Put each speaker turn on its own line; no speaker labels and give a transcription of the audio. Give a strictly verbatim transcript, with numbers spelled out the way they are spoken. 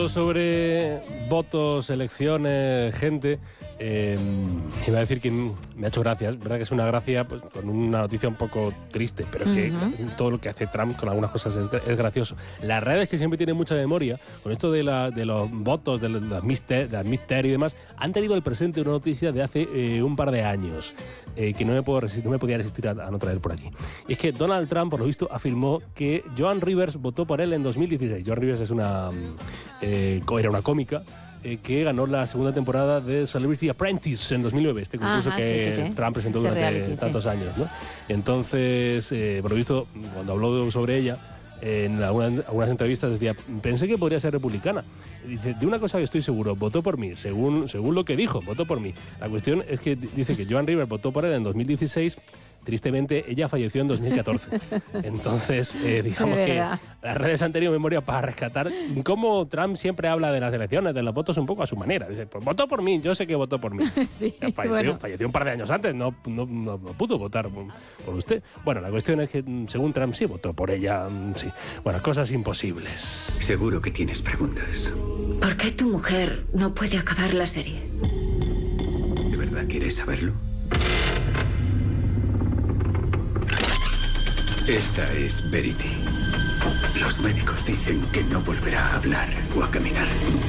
Sobre votos, elecciones, gente, eh, iba a decir que me ha hecho gracia, es verdad que es una gracia pues, con una noticia un poco triste, pero es que uh-huh. todo lo que hace Trump con algunas cosas es, es gracioso. Las redes, que siempre tienen mucha memoria, con esto de, la, de los votos, de las midterm y demás, han tenido el presente una noticia de hace eh, un par de años, eh, que no me, puedo resistir, no me podía resistir a, a no traer por aquí. Y es que Donald Trump, por lo visto, afirmó que Joan Rivers votó por él en dos mil dieciséis. Joan Rivers es una... Eh, era una cómica eh, que ganó la segunda temporada de Celebrity Apprentice en dos mil nueve, este concurso Ajá, que sí, sí, sí. Trump presentó Ese durante reality, tantos sí. años, ¿no? Entonces, eh, por lo visto, cuando habló sobre ella, en algunas, algunas entrevistas decía, pensé que podría ser republicana. Dice, de una cosa que estoy seguro, votó por mí, según, según lo que dijo, votó por mí. La cuestión es que dice que Joan Rivers votó por él en dos mil dieciséis. Tristemente, ella falleció en dos mil catorce. Entonces, eh, digamos que las redes han tenido memoria para rescatar cómo Trump siempre habla de las elecciones, de los votos un poco a su manera. Dice, pues votó por mí, yo sé que votó por mí. Sí, falleció, bueno. falleció un par de años antes, no, no, no, no pudo votar por, por usted. Bueno, la cuestión es que, según Trump, sí votó por ella, sí. Bueno, cosas imposibles.
Seguro que tienes preguntas.
¿Por qué tu mujer no puede acabar la serie?
¿De verdad quieres saberlo? Esta es Verity. Los médicos dicen que no volverá a hablar o a caminar nunca.